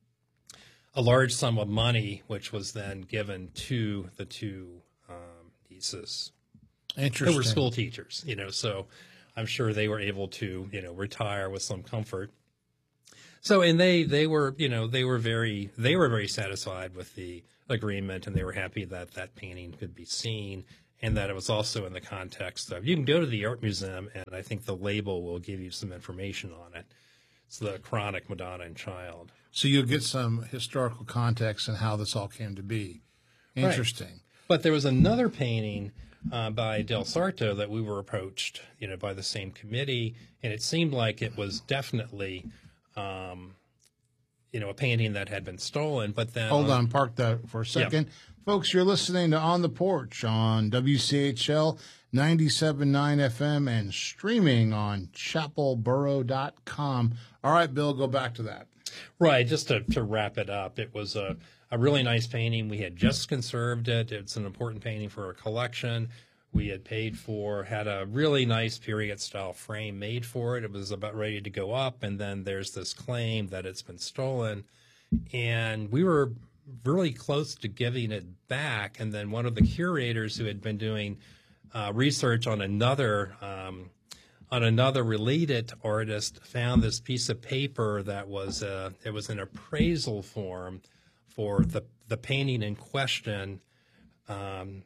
a large sum of money, which was then given to the two um, nieces.
Interesting.
Who were school teachers, you know, so I'm sure they were able to, you know, retire with some comfort. So, and they, they were, you know, they were very, they were very satisfied with the agreement, and they were happy that that painting could be seen, and that it was also in the context of, you can go to the art museum, and I think the label will give you some information on it. It's the Chronic Madonna and Child.
So you'll get some historical context and how this all came to be. Interesting.
Right. But there was another painting uh, by Del Sarto that we were approached, you know, by the same committee, and it seemed like it was definitely, um, you know, a painting that had been stolen. But then,
hold
um,
on, park that for a second, yeah. Folks. You're listening to On the Porch on W C H L ninety-seven point nine F M and streaming on chapel borough dot com. All right, Bill, go back to that.
Right, just to, to wrap it up, it was a, a really nice painting. We had just conserved it. It's an important painting for our collection. We had paid for, had a really nice period-style frame made for it. It was about ready to go up, and then there's this claim that it's been stolen. And we were really close to giving it back, and then one of the curators who had been doing uh, research on another um on another related artist found this piece of paper that was uh, it was an appraisal form for the the painting in question um,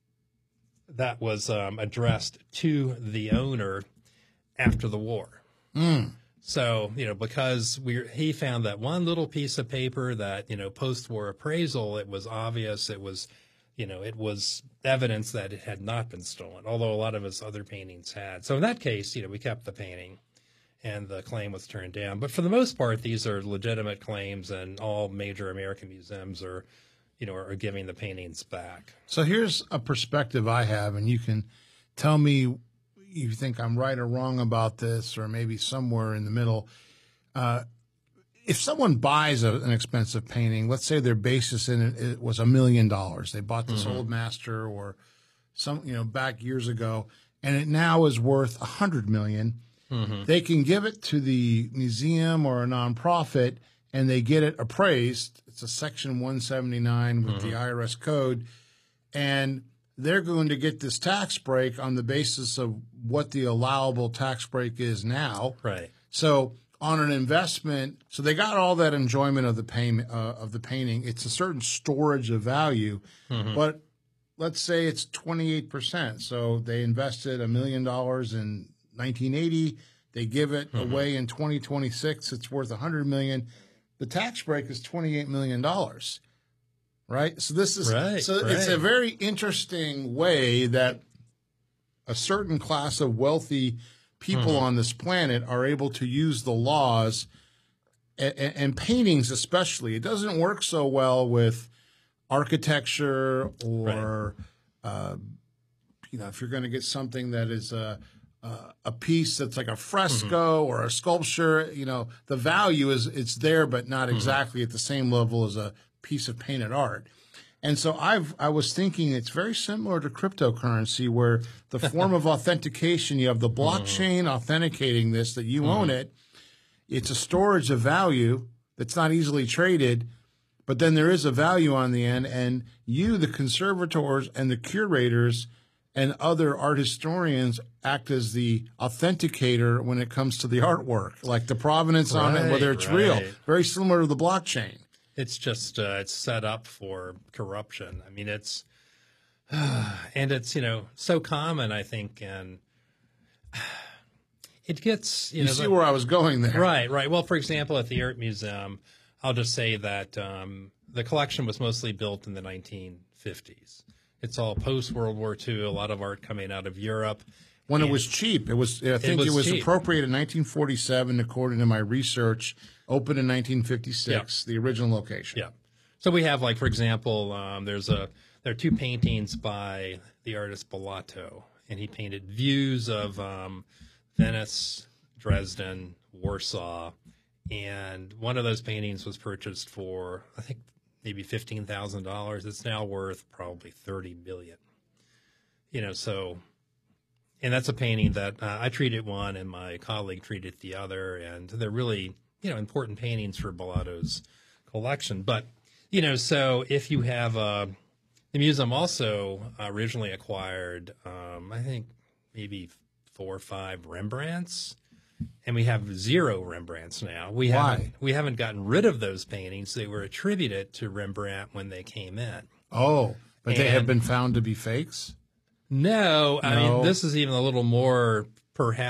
that was um, addressed to the owner after the war.
Mm.
So, you know, because we he found that one little piece of paper that, you know, post-war appraisal, it was obvious, it was, you know, it was evidence that it had not been stolen, although a lot of his other paintings had. So in that case, you know, we kept the painting and the claim was turned down. But for the most part, these are legitimate claims, and all major American museums are, you know, are giving the paintings back.
So here's a perspective I have, and you can tell me you think I'm right or wrong about this, or maybe somewhere in the middle. Uh, if someone buys a, an expensive painting, let's say their basis in it, it was a million dollars. They bought this mm-hmm. old master or some, you know, back years ago, and it now is worth a hundred million. Mm-hmm. They can give it to the museum or a nonprofit, and they get it appraised. It's a Section one seventy-nine with mm-hmm. the I R S code, and they're going to get this tax break on the basis of what the allowable tax break is now.
Right.
So on an investment, so they got all that enjoyment of the payment uh, of the painting. It's a certain storage of value, mm-hmm. but let's say it's twenty-eight percent. So they invested a million dollars in nineteen eighty. They give it mm-hmm. away in twenty twenty-six. It's worth a hundred million. The tax break is twenty-eight million dollars. Right. So this is
right,
so
right.
It's a very interesting way that a certain class of wealthy people mm-hmm. on this planet are able to use the laws and, and paintings, especially. It doesn't work so well with architecture or, right. uh, you know, if you're going to get something that is a, a, a piece that's like a fresco mm-hmm. or a sculpture, you know, the value is it's there, but not exactly mm-hmm. at the same level as a piece of painted art. And so I've, I was thinking it's very similar to cryptocurrency, where the form of authentication, you have the blockchain mm-hmm. authenticating this, that you mm-hmm. own it. It's a storage of value that's not easily traded, but then there is a value on the end. And you, the conservators and the curators and other art historians, act as the authenticator when it comes to the artwork, like the provenance right, on it, whether it's right. real. Very similar to the blockchain.
It's just uh, it's set up for corruption. I mean, it's uh, and it's you know so common. I think, and it gets you,
you
know
see
the,
where I was going there,
right? Right. Well, for example, at the Art Museum, I'll just say that um, the collection was mostly built in the nineteen fifties. It's all post World War Two. A lot of art coming out of Europe.
When and it was cheap, it was. I think it was, it was appropriated in nineteen forty-seven, according to my research. Opened in nineteen fifty-six, yeah. the original location.
Yeah. So we have, like, for example, um, there's a there are two paintings by the artist Bellato, and he painted views of um, Venice, Dresden, Warsaw, and one of those paintings was purchased for, I think, maybe fifteen thousand dollars. It's now worth probably thirty million dollars. You know, so, and that's a painting that uh, I treated one and my colleague treated the other, and they're really, you know, important paintings for Bellato's collection. But, you know, so if you have, uh, the museum also originally acquired, um, I think, maybe four or five Rembrandts. And we have zero Rembrandts now. We
Why?
haven't we haven't gotten rid of those paintings. They were attributed to Rembrandt when they came in.
Oh, but they have
And-
been found to be fakes?
No, I
No.
mean, this is even a little more perhaps